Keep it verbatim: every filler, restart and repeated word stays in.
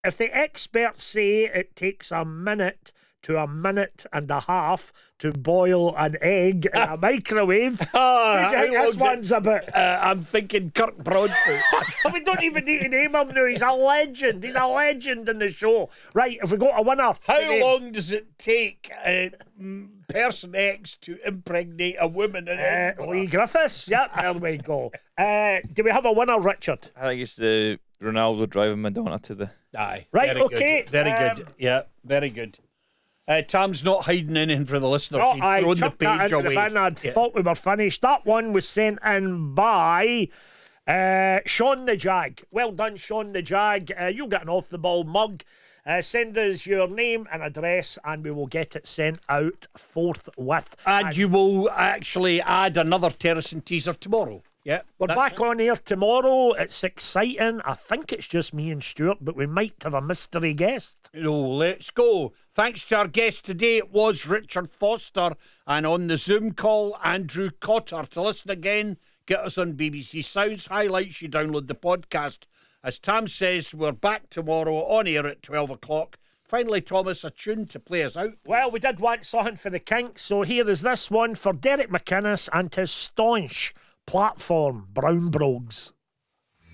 if the experts say it takes a minute to a minute and a half to boil an egg in a microwave, Oh, what do you think this one's about? Uh, I'm thinking Kirk Broadfoot. We don't even need to name him now. He's a legend. He's a legend in the show. Right, if we got a winner. How long does it take uh, person X to impregnate a woman in Uh, Edinburgh? Lee Griffiths. Yep, there we go. Uh, do we have a winner, Richard? I think it's the Ronaldo driving Madonna to the. Aye. Right, very okay, Good. Very um, good. Yeah, very good. Uh, Tom's not hiding anything for the listeners. Oh, He's I thrown the chucked that page into away. the bin. I Yeah. thought we were finished. That one was sent in by uh, Sean the Jag. Well done, Sean the Jag. Uh, you'll get an off the ball mug. Uh, send us your name and address, and we will get it sent out forthwith. And you will actually add another Terrace and teaser tomorrow. Yeah, We're that's back it. on air tomorrow. It's exciting. I think it's just me and Stuart, but we might have a mystery guest. No, let's go. Thanks to our guest today. It was Richard Foster, and on the Zoom call, Andrew Cotter. To listen again, get us on B B C Sounds Highlights. You download the podcast. As Tam says, we're back tomorrow on air at twelve o'clock. Finally, Thomas, a tune to play us out. Well, we did want something for the Kinks, so here is this one for Derek McInnes and his staunch platform, Brown Brogues.